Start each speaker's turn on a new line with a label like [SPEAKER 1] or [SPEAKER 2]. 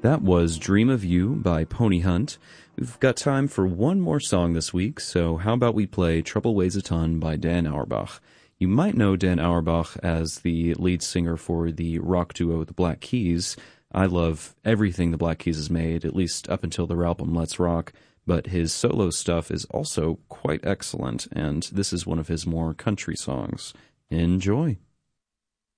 [SPEAKER 1] That was Dream of You by Pony Hunt. We've got time for one more song this week, so how about we play Trouble Weighs a Ton by Dan Auerbach. You might know Dan Auerbach as the lead singer for the rock duo The Black Keys. I love everything The Black Keys has made, at least up until their album Let's Rock, but his solo stuff is also quite excellent, and this is one of his more country songs. Enjoy.